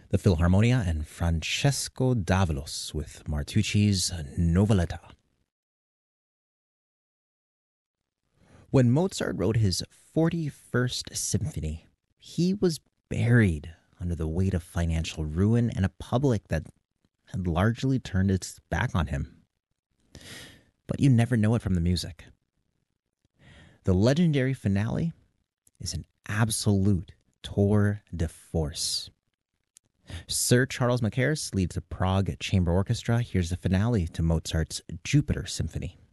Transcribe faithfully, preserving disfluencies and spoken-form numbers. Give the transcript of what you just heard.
the Philharmonia, and Francesco Davalos with Martucci's Noveletta. When Mozart wrote his forty-first symphony, he was buried under the weight of financial ruin and a public that had largely turned its back on him. But you never know it from the music. The legendary finale is an absolute tour de force. Sir Charles Mackerras leads the Prague Chamber Orchestra. Here's the finale to Mozart's Jupiter Symphony.